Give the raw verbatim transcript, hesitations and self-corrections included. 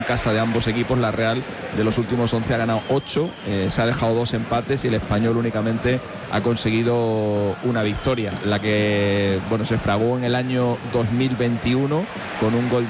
casa de ambos equipos. La Real de los últimos once ha ganado ocho, eh, se ha dejado dos empates y el Español únicamente ha conseguido una victoria, la que bueno se fraguó en el año dos mil veintiuno con un gol